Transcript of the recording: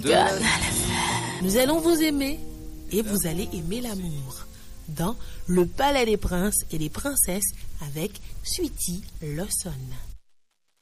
de Canal FM. Nous allons vous aimer et vous allez aimer l'amour. Dans Le Palais des Princes et des Princesses avec Sweety Lawson.